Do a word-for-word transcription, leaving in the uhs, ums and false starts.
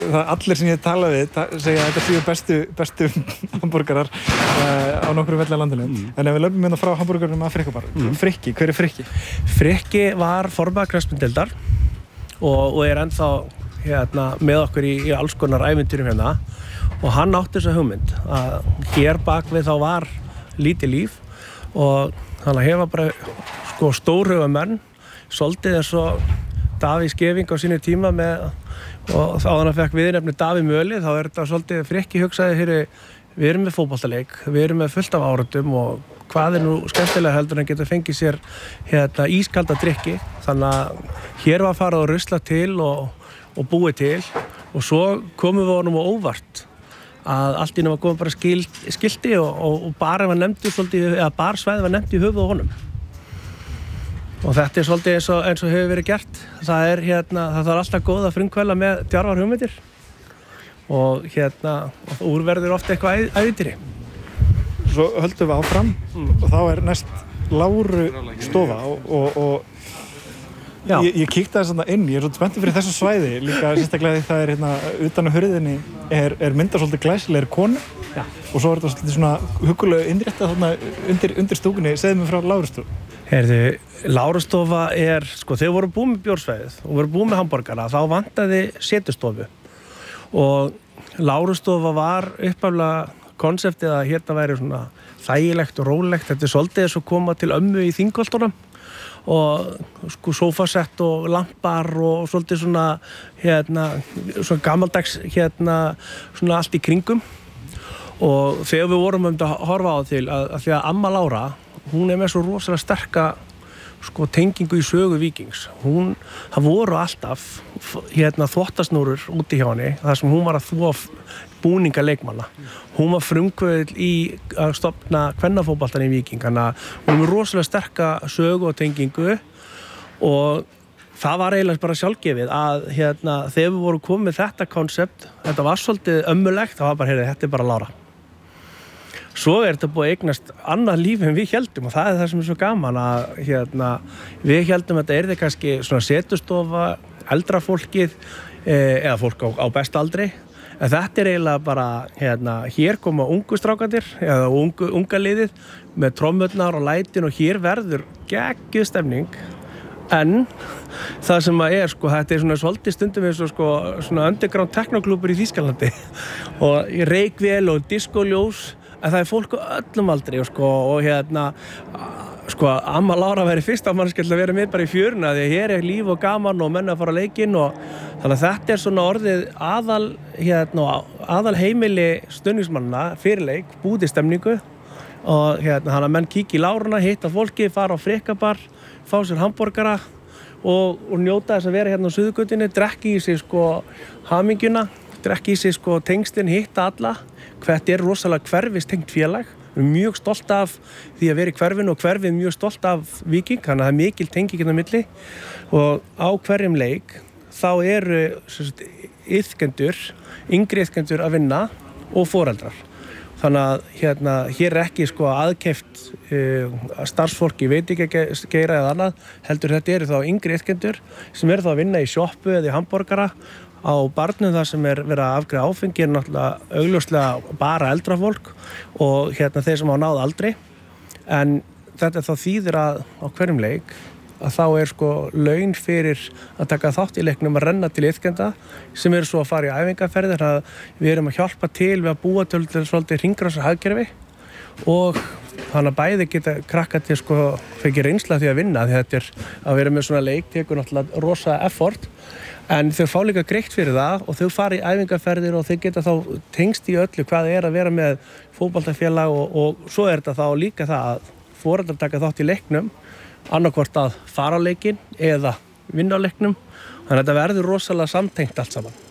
það allir sem ég tala við ta segja að þetta séu bestu, bestu hamborgarar uh, á nokkru velli á landinu. Mm. En ef við löpum hérna frá hamborgarunum að Frikkabar, mm. Frikki, hver er Frikki? Frikki var formaður knattspyrnudeildar og, og er ennþá hérna, með okkur í, í alls konar ævintýrum hérna og hann átti þessa hugmynd að hér bakvið þá var lítið líf og hann hefa bara sko stórhuga menn, svolítið eins og Davíð Skeving á sínu tíma með og þá hann fekk viðnefni Davíð Möli, þá er þetta svolítið Frikki hugsaði fyrir við erum með fótboltaleik, við erum með fullt af áratum og hvað er nú skemmtilega heldur en geta fengið sér hérna ískalda drykki, þannig að hér var farið að rusla til og, og búið til og svo komum við honum á óvart að allt í nú var komið bara skild, skildi og, og, og bara var nefndi svolítið, eða barsvæði var nefndi í höfuð á honum. Og þetta er svolítið eins og, eins og hefur verið gert. Það er hérna, það þarf alltaf góða frumkvæla með djarfar hugmyndir og hérna, og úrverður ofta eitthvað ævintýri. Svo höldum við áfram mm. og þá er næst Láru stofa og, og, og ég, ég kíkti aðeins þarna inn, ég er svolítið spenntur fyrir þessu svæði, líka sérstaklega því það er hérna, utan á hurðinni er, er myndar svolítið glæsilegir konu ja. Og svo er þetta svolítið svona huggulega innréttað þarna undir, undir stúkunni, segðu mig frá Láru stofu. Heyrðu, Lárustofa er, sko, þegar við vorum búið með bjórsvæðið og vorum búið með hamborgara, þá vantaði setustofu og Lárustofa var upphaflega konseptið að hérna væri svona þægilegt og rólegt, þetta er svolítið eins og koma til ömmu í Þingholtunum og sko sófasett og lampar og svolítið svona hérna, svona gamaldags hérna, svona allt í kringum og þegar við vorum um að horfa á til að, að því að amma Lára hún er með svo rosalega sterka sko tengingu í sögu Víkings. Hún, það voru alltaf hérna þvottasnúrur úti hjá henni, þar sem hún var að þvo búninga leikmanna. Hún var frumkvöðl í að stofna kvennafótboltann í Víking, þannig að hún er með rosalega sterka sögu og tengingu og það var eiginlega bara sjálfgefið að hérna þegar við vorum komið með þetta konsept, þetta var svolítið ömmulegt, það var bara, heyrðu, þetta er bara Lára. Svo er þetta búið að eignast annað líf en við héldum og það er það sem er svo gaman að hérna, við héldum að þetta yrði kannski svona setustofa, eldra fólkið eh, eða fólk á, á besta aldri en þetta er eiginlega bara hérna, hér koma ungu strákandir eða ungu, unga liðið með trommurnar og lætin og hér verður geggjuð stemning en það sem að er sko, þetta er svona svolítið stundum eins og sko, svona underground technoklúbur í Þýskalandi og reykvél og diskoljós en það er fólk á öllum aldri og, sko, og hérna sko, amma Lára væri fyrsta mannskell að vera með bara í fjöruna því að hér er líf og gaman og menn að fara að leikinn og þannig að þetta er svona orðið aðal, hérna, aðal heimili stuðningsmannana fyrir leik, búið í stemningu og hérna, þannig að menn kíkja í Láruna, hitta fólki, fara á Frikkabar, fá sér hamborgara og, og njóta þess að vera hérna á Suðurgötunni, drekki í sig sko hamingjuna, drekki í sig sko tengstin, hitta alla. Hvert er rosalega hverfistengt félag. Við erum mjög stolt af því að vera í hverfinu og hverfið er mjög stolt af Víking, þannig að það er mikil tenging hérna á milli og á hverjum leik þá eru iðkendur, yngri iðkendur að vinna og foreldrar. Þannig að hérna, hér er ekki sko aðkeypt uh, starfsfólki, veit ekki að geira eða annað, heldur þetta eru þá yngri iðkendur sem eru þá að vinna í sjoppu eða í hamborgara á barnum þar sem er verið að afgreiða áfengi er náttúrulega augljóslega bara eldra fólk og hérna þeir sem á náð aldrei en þetta þá þýðir að á hverjum leik að þá er sko laun fyrir að taka þátt í leiknum að renna til iðkenda sem eru svo að fara í æfingarferðir að við erum að hjálpa til við að búa til svolítið hringrásar hagkerfi og þannig að bæði geta krakka til sko fekir reynsla því að vinna því þetta er að vera með svona leik tekur náttúrulega rosa effort en þau fá líka greitt fyrir það og þau fara í æfingarferðir og þau geta þá tengst í öllu hvað er að vera með fótboltafélag og, og svo er þetta þá líka það að foreldrar taka þátt í leiknum annarkvort að fara á leikinn eða vinna á leiknum þannig að þetta verður rosalega samtengt allt saman.